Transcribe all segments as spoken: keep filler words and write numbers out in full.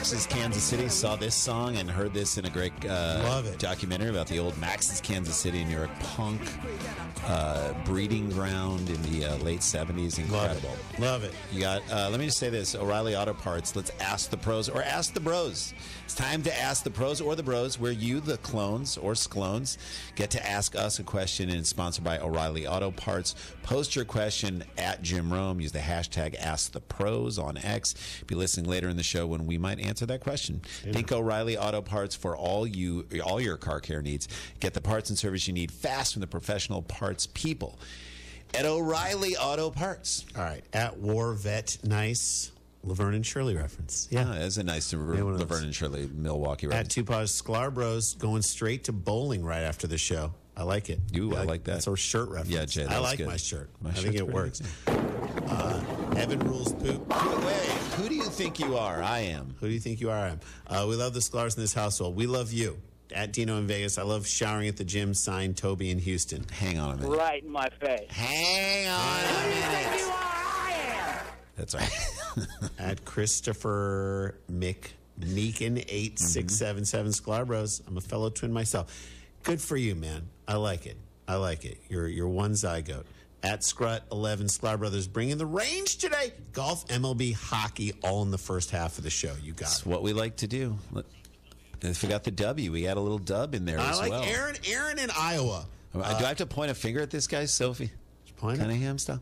Max's Kansas City. Saw this song and heard this in a great uh, Love it. documentary about the old Max's Kansas City in New York punk uh, breeding ground in the uh, late seventies. Incredible. Love it. Love it. You got, uh, let me just say this, O'Reilly Auto Parts. Let's ask the pros or ask the bros. It's time to ask the pros or the bros, where you, the clones or sklones, get to ask us a question, and it's sponsored by O'Reilly Auto Parts. Post your question at Jim Rome. Use the hashtag Ask the Pros on X. Be listening later in the show when we might answer that question. Yeah. Think O'Reilly Auto Parts for all you, all your car care needs. Get the parts and service you need fast from the professional parts people at O'Reilly Auto Parts. All right. At War Vet Nice. Laverne and Shirley reference. Yeah. yeah that's a nice Laverne and Shirley Milwaukee reference. At Tupaz Sklar Bros, going straight to bowling right after the show. I like it. You, I, I like that. That's our shirt reference. Yeah, Jay, I like good. my shirt. My I think it works. Uh, Evan rules poop. Wait, who do you think you are? I am. Who do you think you are? I am. Uh, we love the Sklars in this household. We love you. At Dino in Vegas. I love showering at the gym. Signed, Toby in Houston. Hang on a minute. Right in my face. Hang on a minute. You are, I am. That's right. At Christopher McMeekin eight six seven seven Sklar Bros. I'm a fellow twin myself. Good for you, man. I like it. I like it. You're you're one zygote. At Scrut eleven Sklar Brothers, bringing the range today. Golf, M L B, hockey, all in the first half of the show. You got That's it. what we like to do. I forgot the W. We got a little dub in there I as like well. Aaron. Aaron in Iowa. Do I have to point a finger at this guy, Sophie? Point Cunningham style?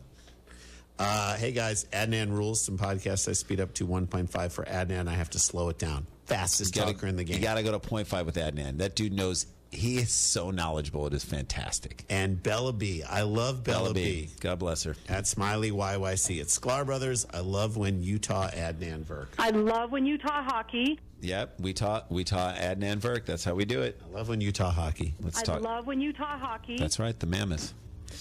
Uh, hey guys, Adnan rules. Some podcasts I speed up to one point five for Adnan. I have to slow it down. Fastest gotta, talker in the game. You got to go to point five with Adnan. That dude knows. He is so knowledgeable. It is fantastic. And Bella B. I love Bella, Bella B. B. God bless her. At Smiley Y Y C. At Sklar Brothers. I love when Utah Adnan Verk. I love when Utah hockey. Yep, we taught we taught Adnan Verk. That's how we do it. I love when Utah hockey. Let's I talk. love when Utah hockey. That's right, the Mammoth.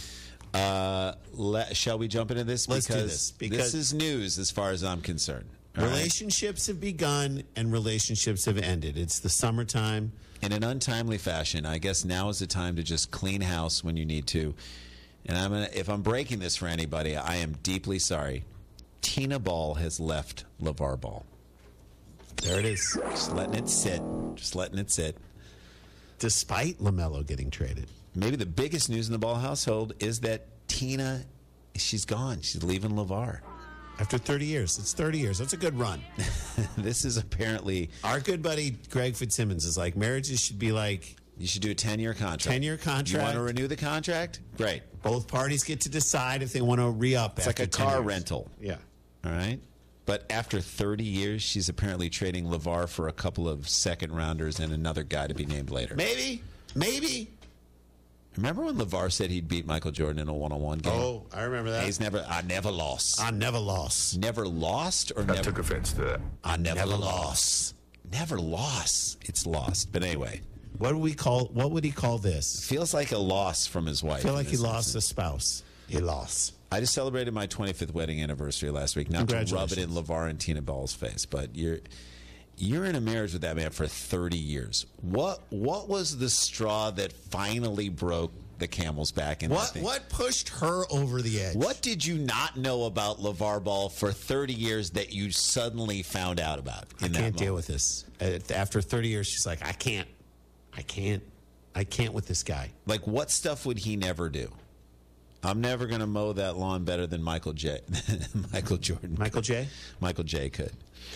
Uh, let, shall we jump into this? Let's do because this, because- this is news as far as I'm concerned. All right? Relationships have begun and relationships have ended. It's the summertime. In an untimely fashion, I guess now is the time to just clean house when you need to. And I'm gonna, if I'm breaking this for anybody, I am deeply sorry. Tina Ball has left LeVar Ball. There it is. Just letting it sit. Just letting it sit. Despite LaMelo getting traded. Maybe the biggest news in the Ball household is that Tina, she's gone. She's leaving LeVar. After thirty years. It's thirty years. That's a good run. This is apparently... Our good buddy Greg Fitzsimmons is like, marriages should be like... You should do a ten-year contract. ten-year contract. You want to renew the contract? Great. Both parties get to decide if they want to re-up. It's like a ten car years. rental. Yeah. All right? But after thirty years, she's apparently trading LeVar for a couple of second-rounders and another guy to be named later. Maybe. Maybe. Remember when LeVar said he'd beat Michael Jordan in a one-on-one game? Oh, I remember that. He's never... I never lost. I never lost. Never lost or I never... took offense to that. I never, Never lost. Never lost. It's lost. But anyway... What would we call? What would he call this? Feels like a loss from his wife. I feel like in he this lost instance. a spouse. He lost. I just celebrated my twenty-fifth wedding anniversary last week. Not to rub it in LeVar and Tina Ball's face, but you're you're in a marriage with that man for thirty years. What what was the straw that finally broke the camel's back? In What that thing? what pushed her over the edge? What did you not know about LeVar Ball for thirty years that you suddenly found out about? I In can't that deal moment? with this. Uh, After thirty years, she's like, I can't. I can't. I can't with this guy. Like, what stuff would he never do? I'm never going to mow that lawn better than Michael J. Michael Jordan. Michael J. Michael J. could.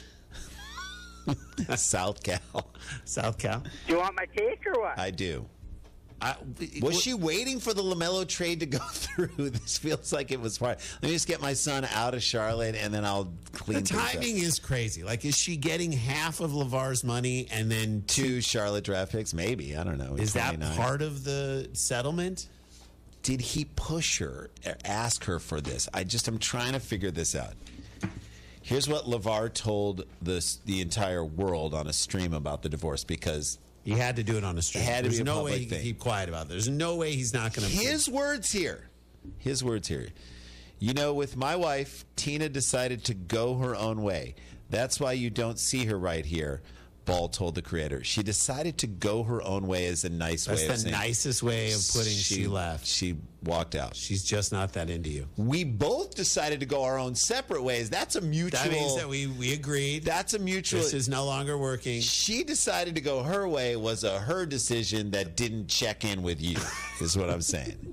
South Cal. South Cal. Do you want my take or what? I do. I, Was she waiting for the LaMelo trade to go through? This feels like it was part. Let me just get my son out of Charlotte, and then I'll clean The things up. timing is crazy. Like, is she getting half of LeVar's money and then two? Two Charlotte draft picks, maybe. I don't know. Is that twenty-nine. part of the settlement? Did he push her, or ask her for this? I just am trying to figure this out. Here's what LeVar told this, the entire world on a stream about the divorce, because He had to do it on a stream. It had to There's be a no public way he thing. can keep quiet about it. There's no way he's not going to. his words here. His words here. You know, with my wife, Tina decided to go her own way. That's why you don't see her right here. Ball told the creator. She decided to go her own way as a nice That's way the of saying. nicest way of putting she, left. She walked out. She's just not that into you. We both decided to go our own separate ways. That's a mutual. That means that we, we agreed. That's a mutual. This is no longer working. She decided to go her way was a her decision that didn't check in with you, is what I'm saying.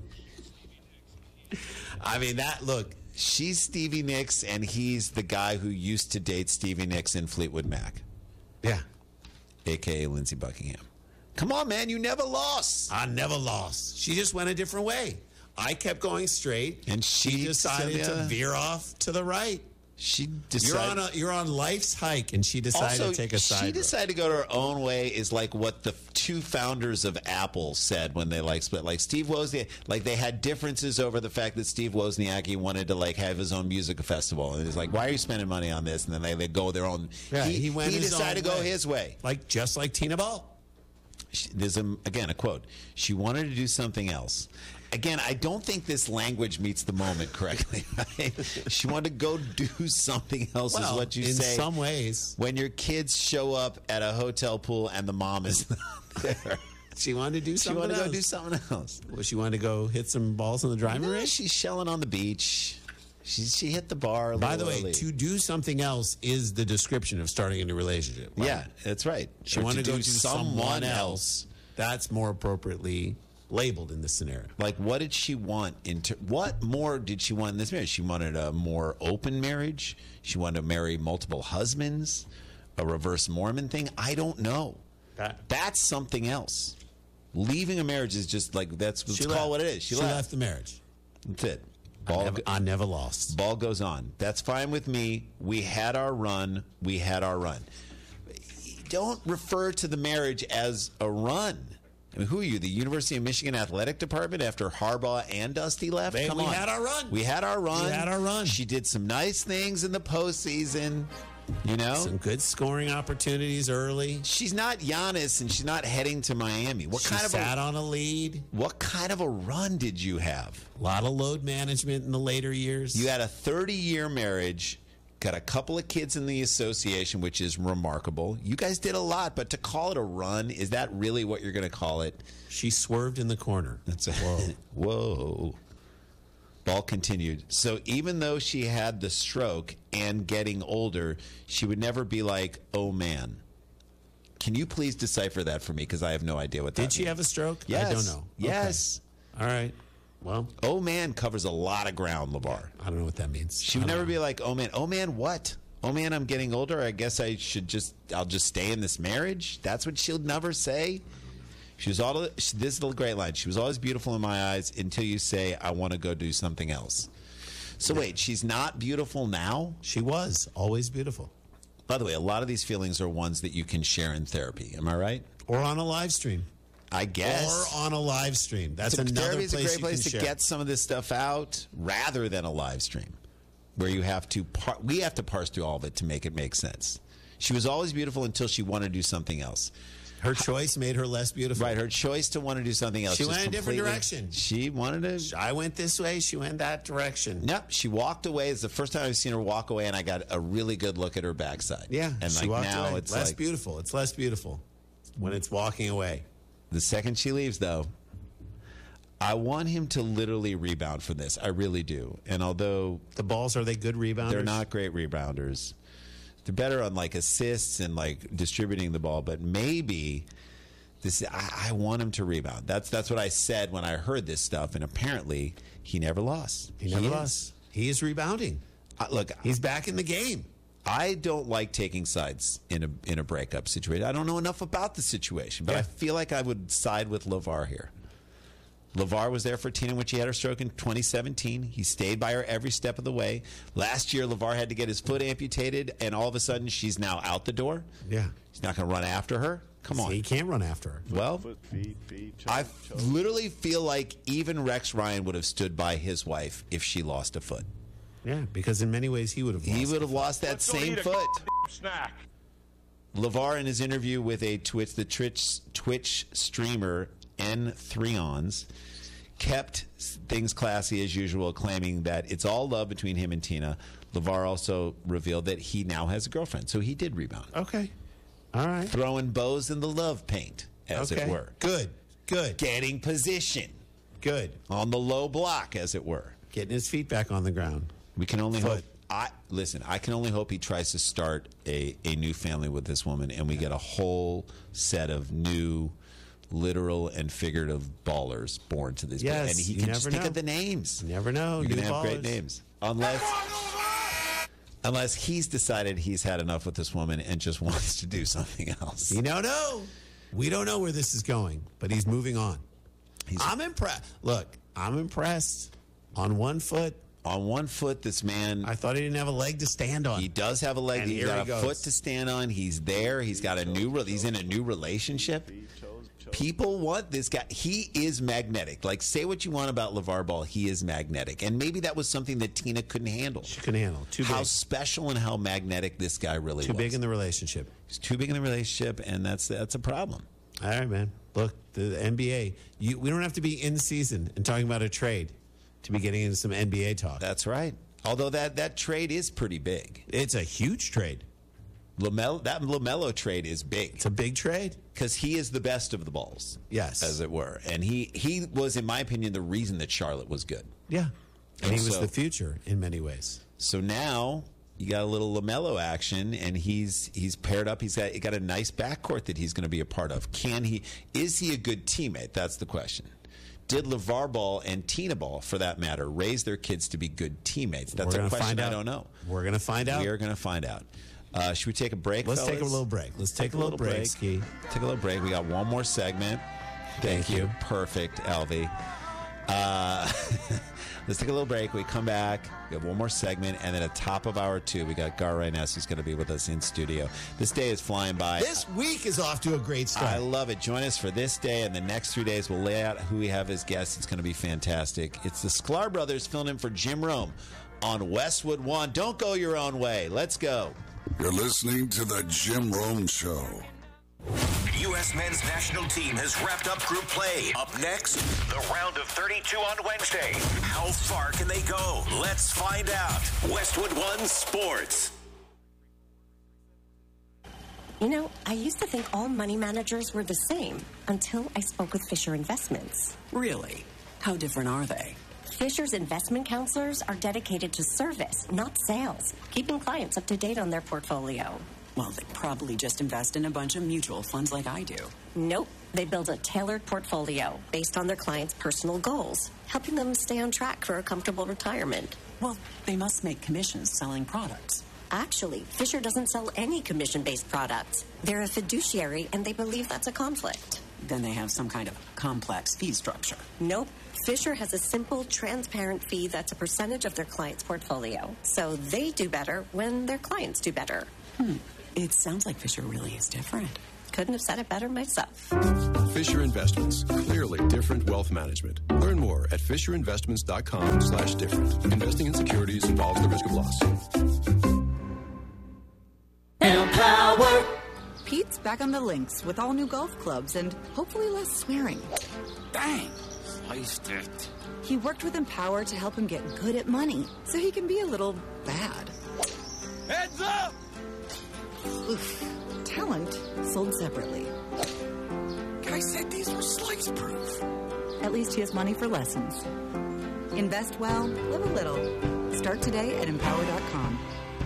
I mean, that, look. She's Stevie Nicks, and he's the guy who used to date Stevie Nicks in Fleetwood Mac. Yeah. A K A Lindsey Buckingham. Come on, man. You never lost. I never lost. She just went a different way. I kept going straight. And she, she decided yeah. to veer off to the right. She decided. You're on, a, you're on life's hike, and she decided also, to take a side she road. decided to go to her own way is like what the two founders of Apple said when they like split. Like Steve Wozniak, like they had differences over the fact that Steve Wozniak wanted to like have his own music festival, and it's like, why are you spending money on this? And then they, they go their own. Yeah, he, he went He his decided own to go way. his way. Like just like Tina Ball. She, there's a, again a quote. She wanted to do something else. Again, I don't think this language meets the moment correctly. Right? She wanted to go do something else, Well, is what you in say. In some ways. When your kids show up at a hotel pool and the mom is not there. She wanted to do She something wanted to else. go do something else. Well, she wanted to go hit some balls in the driving No, range? she's shelling on the beach. She, she hit the bar a By the little way, early. to do something else is the description of starting a new relationship. Right? Yeah, that's right. She Or wanted to go do someone someone else. That's more appropriately labeled in this scenario. Like, what did she want? In ter- what more did she want in this marriage? She wanted a more open marriage. She wanted to marry multiple husbands, a reverse Mormon thing. I don't know. That- That's something else. Leaving a marriage is just like, that's let's She call left. what it is. She, She left. left the marriage. That's it. I Ball, never, go- I never lost. ball goes on. That's fine with me. We had our run. We had our run. Don't refer to the marriage as a run. I mean, who are you? The University of Michigan Athletic Department after Harbaugh and Dusty left? They- Come we on. had our run. We had our run. We had our run. She did some nice things in the postseason. You know? Some good scoring opportunities early. She's not Giannis and she's not heading to Miami. What She kind of sat a, on a lead. what kind of a run did you have? A lot of load management in the later years. You had a thirty-year marriage, got a couple of kids in the association, which is remarkable. You guys did a lot, but to call it a run, is that really what you're going to call it? She swerved in the corner. That's a, whoa. Whoa. Ball continued. So even though she had the stroke and getting older, she would never be like, oh, man. Can you please decipher that for me? Because I have no idea what that Did she means. have a stroke? Yes. I don't know. Yes. Okay. All right. Well, Oh, man covers a lot of ground, LeVar. I don't know what that means. She would I don't never know. be like, oh, man. Oh, man, what? Oh, man, I'm getting older. I guess I should just, I'll just stay in this marriage. That's what she'll never say. She was all, this is the great line. She was always beautiful in my eyes until you say, I want to go do something else. So wait, she's not beautiful now? She was always beautiful. By the way, a lot of these feelings are ones that you can share in therapy. Am I right? Or on a live stream. I guess. Or on a live stream. That's So another therapy is place a great you place can to share. get some of this stuff out rather than a live stream where you have to, par- we have to parse through all of it to make it make sense. She was always beautiful until she wanted to do something else. Her choice made her less beautiful. Right, her choice to want to do something else. She just went a different completely- direction. She wanted to. I went this way. She went that direction. Nope, she walked away. It's the first time I've seen her walk away, and I got a really good look at her backside. Yeah, and she like walked now away. it's less like beautiful. It's less beautiful when it's walking away. the second she leaves, though. I want him to literally rebound from this. I really do. And although The balls, are they good rebounders? they're not great rebounders, they're better on like assists and like distributing the ball. But maybe this. I, I want him to rebound. That's that's what I said when I heard this stuff. And apparently, he never lost. He never is. lost. He is rebounding. Uh, look, He's back in the game. I don't like taking sides in a in a breakup situation. I don't know enough about the situation, but Yeah. I feel like I would side with LeVar here. LeVar was there for Tina when she had her stroke in twenty seventeen. He stayed by her every step of the way. Last year, LeVar had to get his foot amputated, and all of a sudden, she's now out the door. Yeah. He's not going to run after her. Come on. He can't run after her. Well, Foot, feet, feet, choke, I choke. literally feel like even Rex Ryan would have stood by his wife if she lost a foot. Yeah, because in many ways he would have lost. He would have lost that Let's go same eat a foot. snack. LeVar, in his interview with a Twitch, the Twitch, Twitch streamer N three ons, kept things classy as usual, claiming that it's all love between him and Tina. LeVar also revealed that he now has a girlfriend, so he did rebound. Okay. All right. Throwing bows in the love paint, as Okay. it were. Good. Good. Getting position Good. on the low block, as it were. Getting his feet back on the ground. We can only Foot. hope. I listen. I can only hope he tries to start a, a new family with this woman, and we get a whole set of new, literal and figurative ballers born to this. Yes, and he you can just never think know. of the names. You never know. You're New gonna have great ballers. names, unless unless he's decided he's had enough with this woman and just wants to do something else. You don't know. We don't know where this is going, but he's moving on. He's I'm impressed. Look, I'm impressed. On one foot, on one foot. This man. I thought he didn't have a leg to stand on. He does have a leg. And He's here got he a goes. foot to stand on. He's there. He's got a new. re- He's in a new relationship. People want this guy. He is magnetic. Like, say what you want about LeVar Ball. He is magnetic. And maybe that was something that Tina couldn't handle. She couldn't handle. Too How big. special and how magnetic this guy really Too was. big in the relationship. He's too big in the relationship, and that's that's a problem. All right, man. Look, the N B A. You, we don't have to be in season and talking about a trade to be getting into some N B A talk. That's right. Although that, that trade is pretty big. It's a huge trade. LaMelo, that LaMelo trade is big. It's a big trade. Because he is the best of the balls. Yes. As it were. And he, he was, in my opinion, the reason that Charlotte was good. Yeah. And he was So- the future in many ways. So now you got a little LaMelo action, and he's he's paired up. He's got, he got a nice backcourt that he's going to be a part of. Can he? Is he a good teammate? That's the question. Did LeVar Ball and Tina Ball, for that matter, raise their kids to be good teammates? That's We're a gonna question find I out. don't know. We're going to find out. We are going to find out. Uh, should we take a break, Let's take a fellas? little break. Let's take, a little break, Ski. Take a little break. We got one more segment. Thank you. Perfect, Elvie. Uh, let's take a little break. We come back. We have one more segment. And then at top of hour two, we got Gar Reynes, who's going to be with us in studio. This day is flying by. This week is off to a great start. I love it. Join us for this day and the next three days. We'll lay out who we have as guests. It's going to be fantastic. It's the Sklar brothers filling in for Jim Rome on Westwood One. Don't go your own way. Let's go. You're listening to the Jim Rome Show. U S men's national team has wrapped up group play. Up next, the round of thirty-two on Wednesday. How far can they go? Let's find out. Westwood One Sports. You know, I used to think all money managers were the same until I spoke with Fisher Investments. Really? How different are they? Fisher's investment counselors are dedicated to service, not sales, keeping clients up to date on their portfolio. Well, they probably just invest in a bunch of mutual funds like I do. Nope. They build a tailored portfolio based on their clients' personal goals, helping them stay on track for a comfortable retirement. Well, they must make commissions selling products. Actually, Fisher doesn't sell any commission-based products. They're a fiduciary, and they believe that's a conflict. Then they have some kind of complex fee structure. Nope. Fisher has a simple, transparent fee that's a percentage of their client's portfolio. So they do better when their clients do better. Hmm. It sounds like Fisher really is different. Couldn't have said it better myself. Fisher Investments. Clearly different wealth management. Learn more at fisherinvestments.com slash different. Investing in securities involves the risk of loss. Empower. Pete's back on the links with all new golf clubs and hopefully less swearing. Dang, sliced it. He worked with Empower to help him get good at money so he can be a little bad. Heads up! Oof. Talent sold separately. Guy said these were slice proof. At least he has money for lessons. Invest well, live a little. Start today at empower dot com.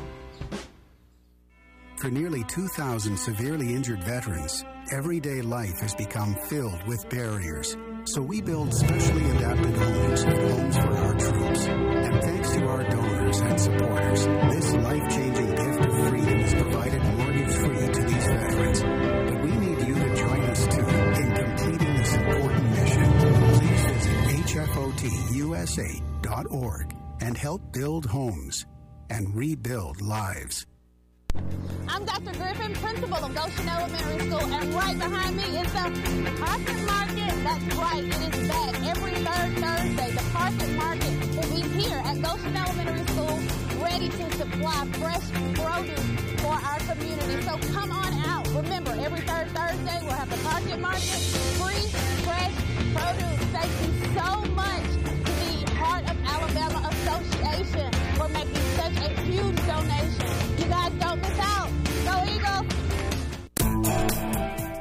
For nearly two thousand severely injured veterans, everyday life has become filled with barriers. So we build specially adapted homes and homes for our troops. And thanks to our donors and supporters, this life-changing gift of freedom is provided mortgage-free to these veterans. But we need you to join us, too, in completing this important mission. Please visit H F O T U S A dot org and help build homes and rebuild lives. I'm Doctor Griffin, principal of Goshen Elementary School, and right behind me is the Market Market. That's right, it is back every third Thursday. The Market Market will be here at Goshen Elementary School, ready to supply fresh produce for our community. So come on out. Remember, every third Thursday we'll have the Market Market, free, fresh produce. Thank you so much to the Heart of Alabama Association for making such a huge donation. You guys don't miss out. Go Eagles!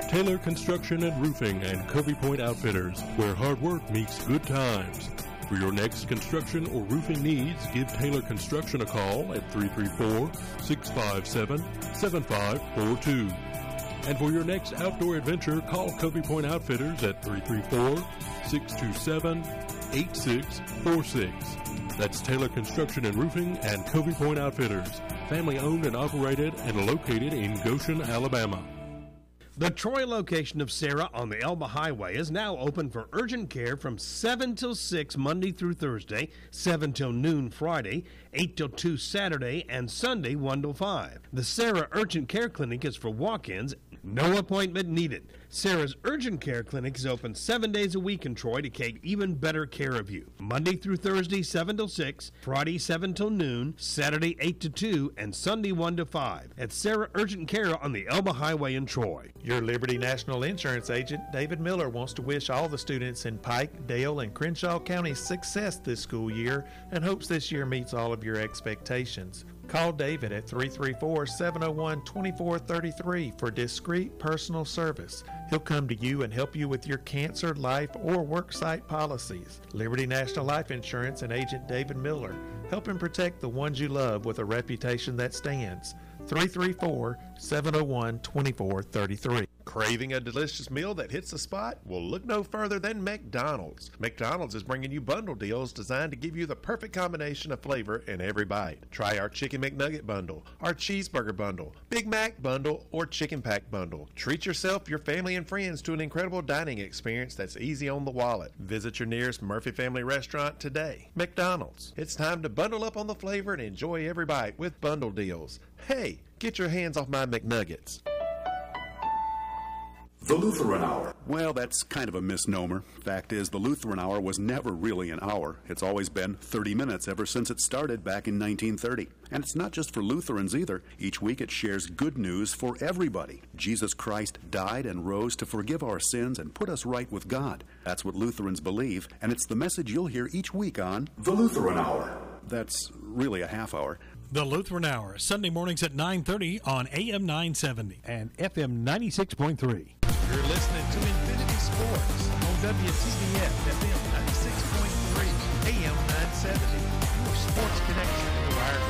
Taylor Construction and Roofing and Covey Point Outfitters, where hard work meets good times. For your next construction or roofing needs, give Taylor Construction a call at three three four, six five seven, seven five four two. And for your next outdoor adventure, call Covey Point Outfitters at three three four, six two seven, eight six four six. That's Taylor Construction and Roofing and Covey Point Outfitters, family owned and operated and located in Goshen, Alabama. The Troy location of Sarah on the Elba Highway is now open for urgent care from seven till six Monday through Thursday, seven till noon Friday, eight till two Saturday, and Sunday one till five. The Sarah Urgent Care Clinic is for walk-ins, no appointment needed. Sarah's Urgent Care Clinic is open seven days a week in Troy to take even better care of you. Monday through Thursday, seven till six, Friday, seven till noon, Saturday, eight to two, and Sunday, one to five. At Sarah Urgent Care on the Elba Highway in Troy. Your Liberty National Insurance agent, David Miller, wants to wish all the students in Pike, Dale, and Crenshaw counties success this school year and hopes this year meets all of your expectations. Call David at three three four, seven oh one, two four three three for discreet personal service. He'll come to you and help you with your cancer, life, or worksite policies. Liberty National Life Insurance and agent David Miller, helping protect the ones you love with a reputation that stands. three three four, seven oh one, two four three three. Craving a delicious meal that hits the spot? Well, look no further than McDonald's. McDonald's is bringing you bundle deals designed to give you the perfect combination of flavor in every bite. Try our Chicken McNugget bundle, our Cheeseburger bundle, Big Mac bundle, or Chicken Pack bundle. Treat yourself, your family, and friends to an incredible dining experience that's easy on the wallet. Visit your nearest Murphy Family restaurant today. McDonald's. It's time to bundle up on the flavor and enjoy every bite with bundle deals. Hey, get your hands off my McNuggets. The Lutheran Hour. Well, that's kind of a misnomer. Fact is, the Lutheran Hour was never really an hour. It's always been thirty minutes ever since it started back in nineteen thirty. And it's not just for Lutherans either. Each week it shares good news for everybody. Jesus Christ died and rose to forgive our sins and put us right with God. That's what Lutherans believe, and it's the message you'll hear each week on The Lutheran Hour. That's really a half hour. The Lutheran Hour, Sunday mornings at nine thirty on A M nine seventy and F M ninety-six point three. You're listening to Infinity Sports on W T B F F M ninety-six point three, A M nine seventy, your sports connection to our